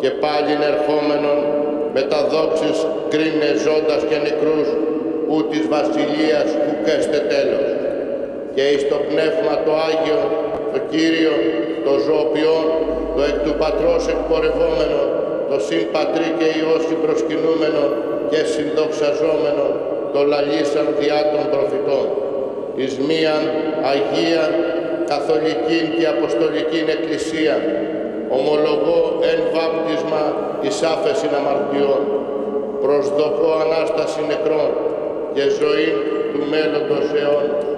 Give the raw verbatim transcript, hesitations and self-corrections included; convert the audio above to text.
και πάλιν ερχόμενον με τα δόξης κρίνε ζώντας και νεκρούς, ου της βασιλείας ουκ έστε τέλος. Και εις το Πνεύμα το Άγιο, το Κύριο, το ζωοποιόν, το εκ του Πατρός εκπορευόμενο, το συν Πατρί και Υιό συμπροσκυνούμενο και συνδοξαζόμενο, το λαλήσαν διά των προφητών. Εις μίαν Αγία, Καθολικήν και Αποστολικήν Εκκλησία, ομολογώ εν βάπτισμα εις άφεσιν αμαρτιών, προσδοκώ Ανάσταση νεκρών και ζωή του μέλλοντος αιών.